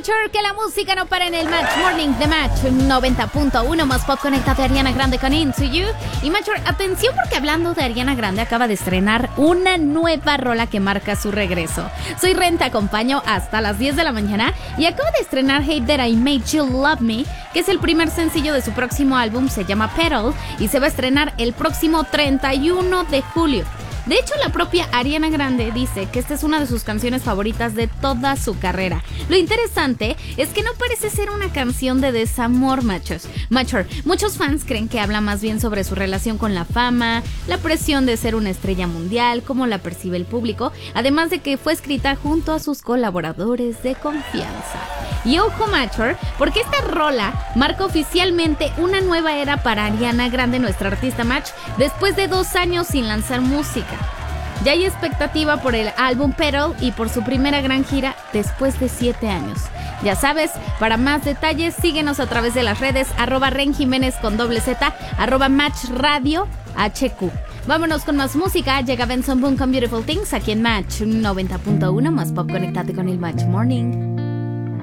Mature, que la música no para en el Match Morning de Match 90.1 más pop. Conecta de Ariana Grande con Into You. Y Mature, atención, porque hablando de Ariana Grande, acaba de estrenar una nueva rola que marca su regreso. Soy Ren, te acompaño hasta las 10 de la mañana y acaba de estrenar Hate That I Made You Love Me, que es el primer sencillo de su próximo álbum. Se llama Petal y se va a estrenar el próximo 31 de julio. De hecho, la propia Ariana Grande dice que esta es una de sus canciones favoritas de toda su carrera. Lo interesante es que no parece ser una canción de desamor, Mature. Muchos fans creen que habla más bien sobre su relación con la fama, la presión de ser una estrella mundial, cómo la percibe el público, además de que fue escrita junto a sus colaboradores de confianza. Y ojo, Mature, porque esta rola marca oficialmente una nueva era para Ariana Grande, nuestra artista Match, después de 2 años sin lanzar música. Ya hay expectativa por el álbum Petal y por su primera gran gira después de 7 años. Ya sabes, para más detalles síguenos a través de las redes @renjiménez con @Z, @matchradiohq. Vámonos con más música. Llega Benson Boone con Beautiful Things aquí en Match 90.1 más pop. Conéctate con el Match Morning.